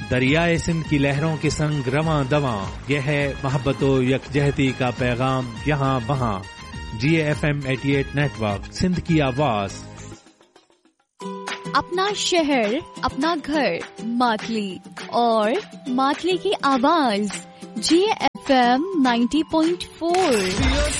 दरियाए सिंध की लहरों के संग रवां दवां, यह है मोहब्बतो यकजहती का पैगाम यहाँ वहाँ। GFM 88 नेटवर्क, सिंध की आवाज। अपना शहर, अपना घर, मातली और मातली की आवाज GFM 90.4।